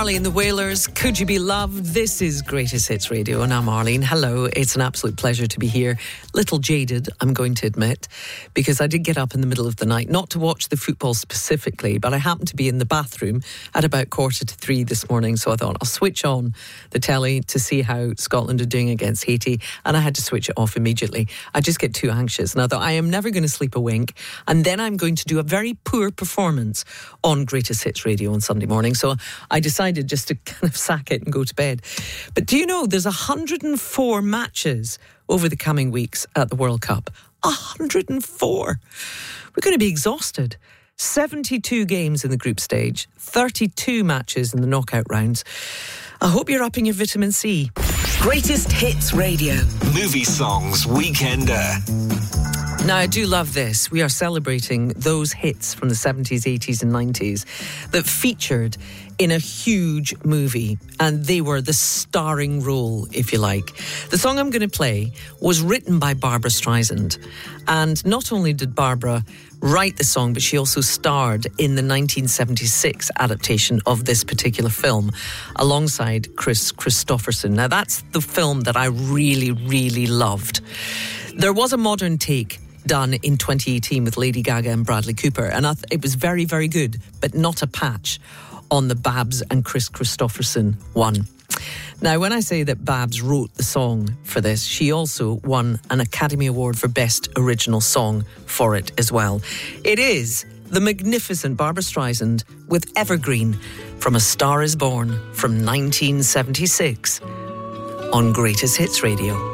Arlene the Wailers, Could You Be Loved? This is Greatest Hits Radio and I'm Arlene. Hello, it's an absolute pleasure to be here. Little jaded, I'm going to admit, because I did get up in the middle of the night, not to watch the football specifically, but I happened to be in the bathroom at about 2:45 this morning, so I thought I'll switch on the telly to see how Scotland are doing against Haiti, and I had to switch it off immediately. I just get too anxious. And I thought I am never going to sleep a wink, and then I'm going to do a very poor performance on Greatest Hits Radio on Sunday morning, so I decided just to kind of sack it and go to bed. But do you know there's 104 matches over the coming weeks at the World Cup? 104. We're going to be exhausted. 72 games in the group stage, 32 matches in the knockout rounds. I hope you're upping your vitamin C. Greatest Hits Radio. Movie Songs Weekender. Now, I do love this. We are celebrating those hits from the 70s, 80s and 90s that featured in a huge movie, and they were the starring role, if you like. The song I'm going to play was written by Barbra Streisand, and not only did Barbara write the song, but she also starred in the 1976 adaptation of this particular film alongside Kris Kristofferson. Now, that's the film that I really, really loved. There was a modern take done in 2018 with Lady Gaga and Bradley Cooper, and it was very, very good, but not a patch on the Babs and Kris Kristofferson one. Now, when I say that Babs wrote the song for this, she also won an Academy Award for Best Original Song for it as well. It is the magnificent Barbra Streisand with Evergreen from A Star Is Born from 1976 on Greatest Hits Radio.